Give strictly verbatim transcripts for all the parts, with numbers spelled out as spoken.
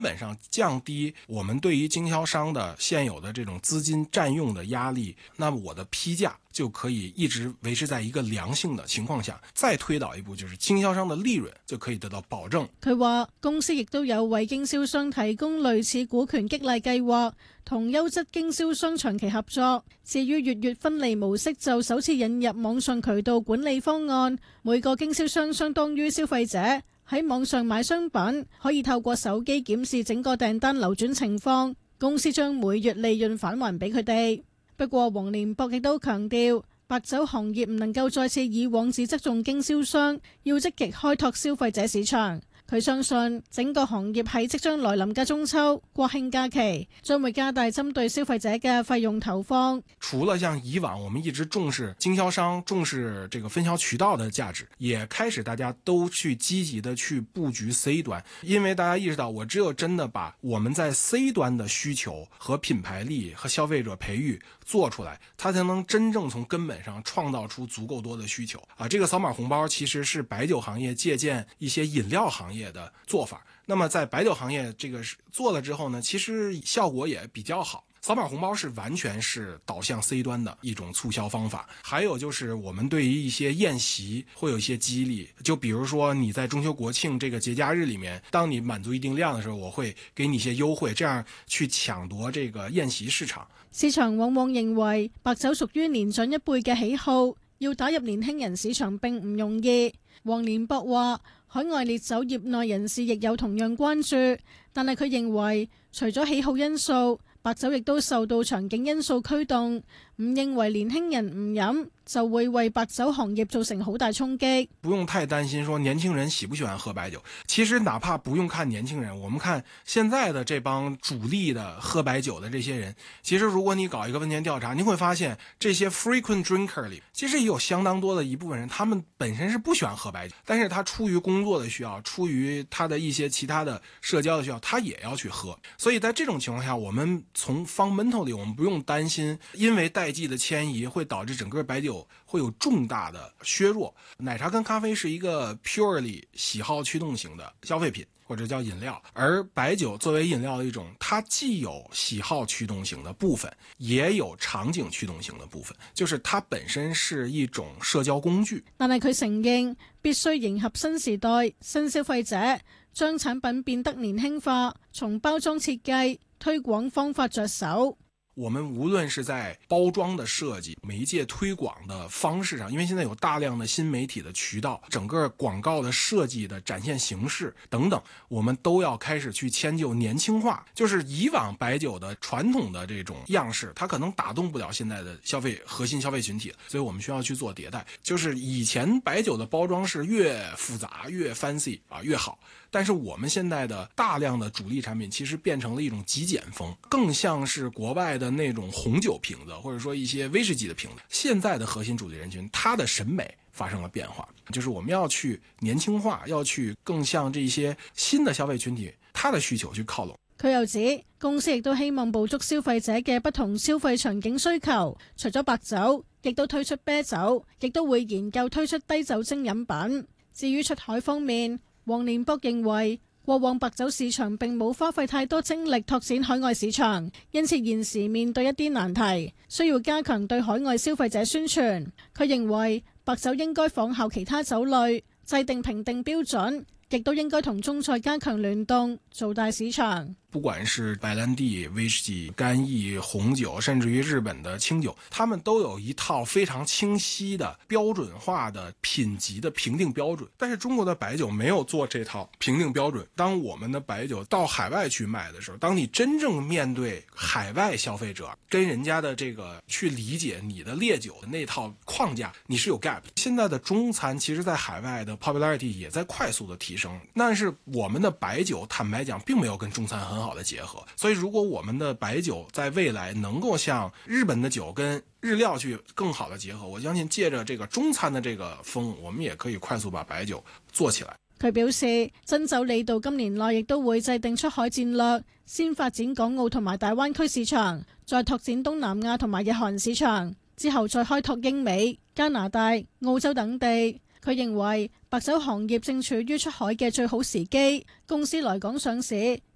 本上降低我们对于经销商的现有的这种资金占用的压力，那么我的批价就可以一直维持在一个良性的情況下，再推導一步就是經銷商的利潤就可以得到保證。 佢話公司亦都有為經銷商提供類似股權激勵計劃，同優質經銷商長期合作。至於月月分利模式就首次引入網上渠道管理方案，每個經銷商相當於消費者喺網上買商品，可以透過手機檢視整個訂單流轉情況，公司將每月利潤返還俾佢哋。不過黃連博亦都強調，白酒行業唔能夠再次以往只側重經銷商，要積極開拓消費者市場。佢相信整個行業喺即將來臨嘅中秋、國慶假期，將會加大針對消費者嘅費用投放。 除了像以往我們一直重視經銷商、重視這個分銷渠道的價值，也開始大家都去積極的去布局 C 端，因為大家意識到，我只有真的把我們在 C 端的需求和品牌力和消費者培育做出來，它才能真正從根本上創造出足夠多的需求啊！這個掃碼紅包其實是白酒行業借鑑一些飲料行業的做法，那麼在白酒行業這個做了之後呢，其實效果也比較好。掃碼紅包是完全是導向 C 端的一種促銷方法，還有就是我們對於一些宴席會有一些激勵，就比如說你在中秋國慶這個節假日裡面，當你滿足一定量的時候，我會給你一些優惠，這樣去搶奪這個宴席市場。 市場往往認為白酒屬於年長一輩嘅喜好，要打入年輕人市場並唔容易。黃連博話，海外烈酒業內人士亦有同樣關注，但係佢認為除咗喜好因素，白酒亦都受到場景因素驅動，唔認為年輕人唔飲就會為白酒行業造成好大衝擊。 不用太擔心說年輕人喜不喜歡喝白酒，其實哪怕不用看年輕人，我們看現在的這幫主力的喝白酒的這些人，其實如果你搞一個問卷調查，你會發現這些 frequent drinker 裡其實也有相當多的一部分人，他們本身是不喜歡喝白酒，但是他出於工作的需要，出於他的一些其他的社交的需要，他也要去喝。所以在這種情況下，我們從 fundamental 裡我們不用擔心因為代際的遷移會導致整個白酒會有重大的削弱。奶茶跟咖啡是一個 purely 喜好驅動型的消費品或者叫飲料，而白酒作為飲料的一種，它既有喜好驅動型的部分，也有場景驅動型的部分，就是它本身是一種社交工具。 但係佢承認必須迎合新時代新消費者，將產品變得年輕化，從包裝設計推廣方法着手。 我們無論是在包裝的設計、媒介推廣的方式上，因為現在有大量的新媒體的渠道，整個廣告的設計的展現形式等等，我們都要開始去遷就年輕化。就是以往白酒的傳統的這種樣式，它可能打動不了現在的消費核心消費群體，所以我們需要去做迭代。就是以前白酒的包裝是越複雜越 fancy 啊越好，但是我們現在的大量的主力產品其實變成了一種極簡風，更像是國外的那種紅酒瓶子，或者說一些威士忌的瓶子。現在的核心主力人群，他的審美發生了變化，就是我們要去年輕化，要去更向這些新的消費群體，他的需求去靠攏。 佢又指，公司亦都希望捕捉消費者嘅不同消費場景需求，除咗白酒，亦都推出啤酒，亦都會研究推出低酒精飲品。至於出海方面，黃連博認為過往白酒市場並冇花費太多精力拓展海外市場，因此現時面對一啲難題，需要加強對海外消費者宣傳。佢認為白酒應該仿效其他酒類，制定評定標準，亦都應該同中菜加強聯動，做大市場。 不管是白蘭地、威士忌、干邑、紅酒，甚至於日本的清酒，他們都有一套非常清晰的標準化的品級的評定標準。但是中國的白酒沒有做這套評定標準。當我們的白酒到海外去賣的時候，當你真正面對海外消費者，跟人家的這個去理解你的烈酒的那套框架，你是有 gap。現在的中餐其實在海外的 popularity 也在快速的提升，但是我們的白酒坦白講並沒有跟中餐很好的結合，所以如果我們的白酒在未來能夠像日本的酒跟日料去更好的結合，我相信借着這個中餐的這個風，我們也可以快速把白酒做起來。 佢表示，珍酒李渡今年內亦都會制定出海戰略，先發展港澳同埋大灣區市場，再拓展東南亞同埋日韓市場，之後再開拓英美、加拿大、澳洲等地。佢認為白酒行業正處於出海嘅最好時機，公司來港上市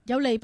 有利